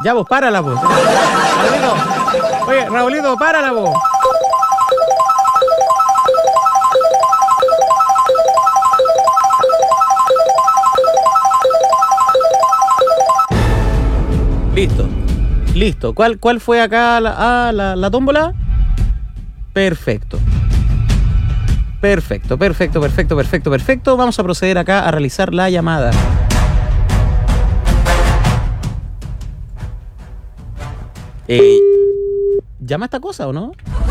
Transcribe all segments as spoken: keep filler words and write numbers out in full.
Ya vos, párala vos. Raulito. Oye, Raulito, párala vos. Listo. Listo. ¿Cuál, cuál fue acá la, ah, la, la tómbola? Perfecto. Perfecto, perfecto, perfecto, perfecto, perfecto. Vamos a proceder acá a realizar la llamada. Eh, ¿Llama esta cosa o no?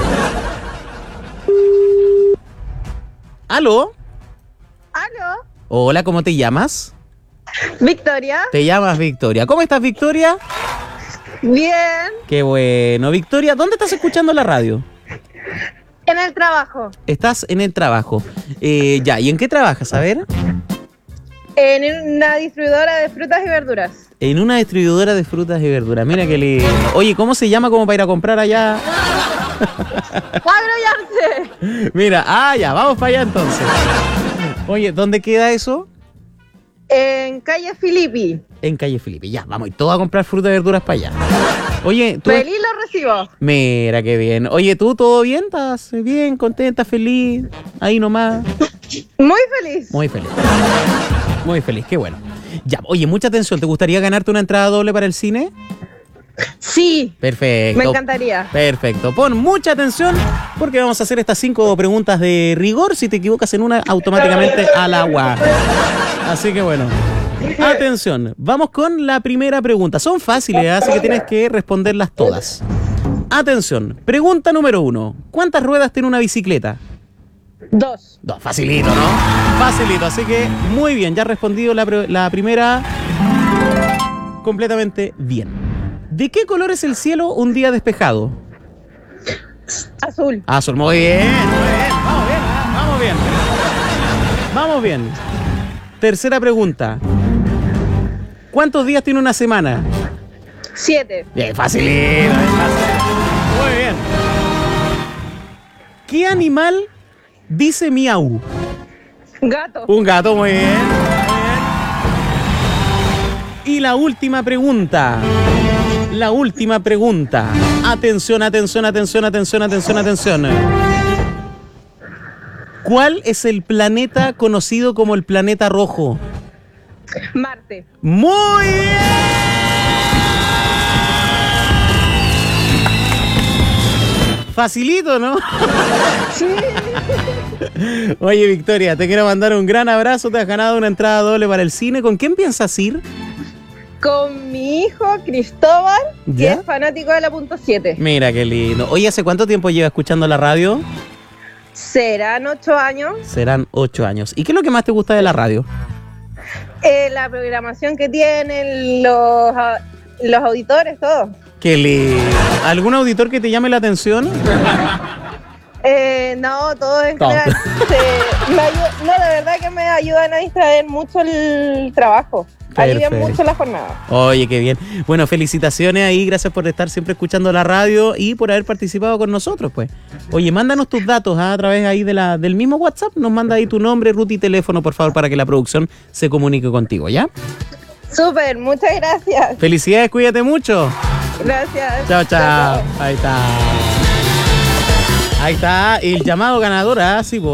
¿Aló? ¿Aló? Hola, ¿cómo te llamas? Victoria. Te llamas Victoria. ¿Cómo estás, Victoria? Bien. Qué bueno. Victoria, ¿dónde estás escuchando la radio? En el trabajo. Estás en el trabajo. Eh, ya, ¿y en qué trabajas? A ver. En una distribuidora de frutas y verduras. En una distribuidora de frutas y verduras. Mira qué lindo. Oye, ¿cómo se llama como para ir a comprar allá? ¡Agroyarse! Mira, ah, ya, vamos para allá entonces. Oye, ¿dónde queda eso? En calle Filippi. En calle Felipe. Ya, vamos y todos a comprar frutas y verduras para allá. Oye, tú... Feliz lo recibo. Mira, qué bien. Oye, ¿tú todo bien? ¿Estás bien, contenta, feliz? Ahí nomás. Muy feliz. Muy feliz. Muy feliz, qué bueno. Ya, oye, mucha atención. ¿Te gustaría ganarte una entrada doble para el cine? Sí. Perfecto. Me encantaría. Perfecto. Pon mucha atención porque vamos a hacer estas cinco preguntas de rigor. Si te equivocas en una, automáticamente al agua. Así que bueno. Atención. Vamos con la primera pregunta. Son fáciles, así que tienes que responderlas todas. Atención. Pregunta número uno. ¿Cuántas ruedas tiene una bicicleta? Dos. Dos. Facilito, ¿no? Facilito. Así que muy bien. Ya has respondido la, la primera completamente bien. ¿De qué color es el cielo un día despejado? Azul. Azul, muy bien, muy bien, vamos bien, ¿eh? vamos bien. Vamos bien. Tercera pregunta. ¿Cuántos días tiene una semana? Siete. Bien, facilito, bien, facilito. Muy bien. ¿Qué animal dice miau? Gato. Un gato, muy bien, muy bien. Y la última pregunta. La última pregunta. Atención, atención, atención, atención, atención, atención. ¿Cuál es el planeta conocido como el planeta rojo? Marte. ¡Muy bien! Facilito, ¿no? Sí. Oye, Victoria, te quiero mandar un gran abrazo. Te has ganado una entrada doble para el cine. ¿Con quién piensas ir? Con mi hijo Cristóbal, que ¿Ya? es fanático de la punto siete. Mira qué lindo. Oye, ¿hace cuánto tiempo lleva escuchando la radio? Serán ocho años. Serán ocho años. ¿Y qué es lo que más te gusta de la radio? Eh, la programación que tienen, los, los auditores, todo. Qué lindo. ¿Algún auditor que te llame la atención? Eh, no, todo en Todo. general. Se- me ayu- no, de verdad que me ayudan a distraer mucho el trabajo. Alivian Perfecto. mucho la jornada. Oye, qué bien. Bueno, felicitaciones ahí, gracias por estar siempre escuchando la radio y por haber participado con nosotros, pues. Oye, mándanos tus datos ¿ah? a través ahí de la, del mismo WhatsApp, nos manda ahí tu nombre, ruta y teléfono, por favor, para que la producción se comunique contigo, ¿ya? Súper, muchas gracias. Felicidades, cuídate mucho. Gracias. Chao, chao. Ahí está. Ahí está el llamado ganador, ¿ah? Sí, po.